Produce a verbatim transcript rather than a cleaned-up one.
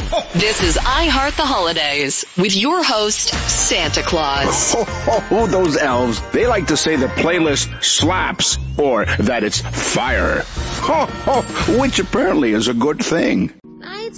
This is I Heart the Holidays with your host, Santa Claus. Ho, ho, ho, those elves, they like to say the playlist slaps or that it's fire. Ho, ho, which apparently is a good thing.